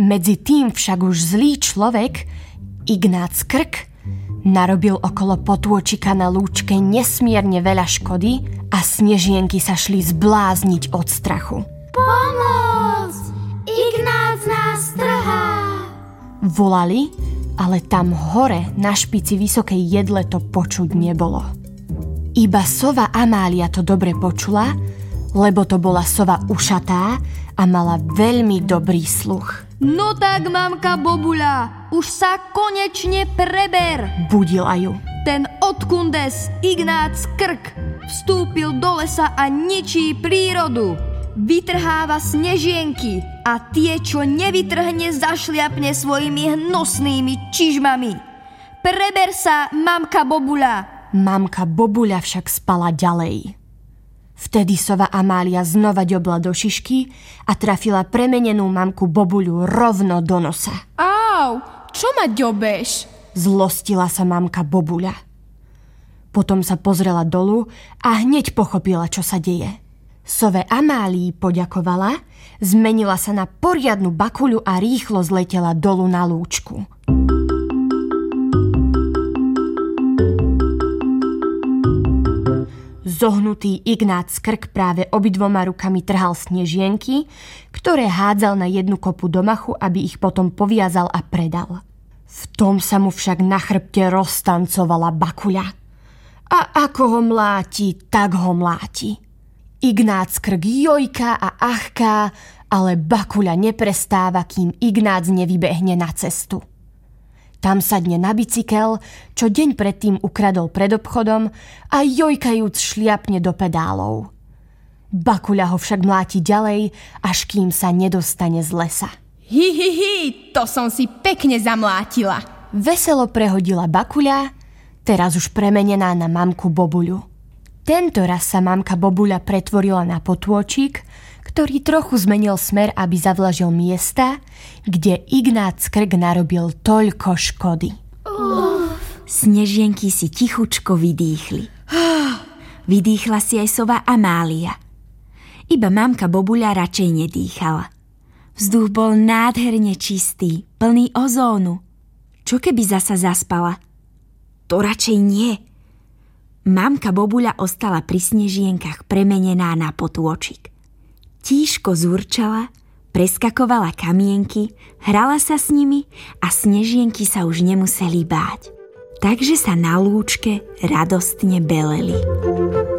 Medzi tým však už zlý človek, Ignác Krk, narobil okolo potôčika na lúčke nesmierne veľa škody a snežienky sa šli zblázniť od strachu. Pomoc! Ignác nás trhá! Volali, ale tam hore na špici vysokej jedle to počuť nebolo. Iba sova Amália to dobre počula, lebo to bola sova ušatá a mala veľmi dobrý sluch. No tak, mamka Bobuľa, už sa konečne preber, budila ju. Ten odkundes Ignác Krk vstúpil do lesa a ničí prírodu. Vytrháva snežienky a tie, čo nevytrhne, zašliapne svojimi hnusnými čižmami. Preber sa, mamka Bobuľa. Mamka Bobuľa však spala ďalej. Vtedy sova Amália znova ďobla do šišky a trafila premenenú mamku Bobuľu rovno do nosa. Au, čo ma ďobeš? Zlostila sa mamka Bobuľa. Potom sa pozrela dolu a hneď pochopila, čo sa deje. Sove Amálii poďakovala, zmenila sa na poriadnu bakuľu a rýchlo zletela dolu na lúčku. Zohnutý Ignác Krk práve obidvoma rukami trhal snežienky, ktoré hádzal na jednu kopu do machu, aby ich potom poviazal a predal. V tom sa mu však na chrbte roztancovala bakuľa. A ako ho mláti, tak ho mláti. Ignác Krk jojká a achká, ale bakuľa neprestáva, kým Ignác nevybehne na cestu. Tam sadne na bicykel, čo deň predtým ukradol pred obchodom a jojkajúc šliapne do pedálov. Bakuľa ho však mláti ďalej, až kým sa nedostane z lesa. To som si pekne zamlátila. Veselo prehodila bakuľa, teraz už premenená na mamku Bobuľu. Tento raz sa mamka Bobuľa pretvorila na potôčik, ktorý trochu zmenil smer, aby zavlažil miesta, kde Ignác Krk narobil toľko škody. Snežienky si tichučko vydýchli. Vydýchla si aj sova Amália. Iba mamka Bobuľa radšej nedýchala. Vzduch bol nádherne čistý, plný ozónu. Čo keby zasa zaspala? To radšej nie. Mamka Bobuľa ostala pri snežienkach premenená na potôčik. Tížko zúrčala, preskakovala kamienky, hrala sa s nimi a snežienky sa už nemuseli báť. Takže sa na lúčke radostne beleli.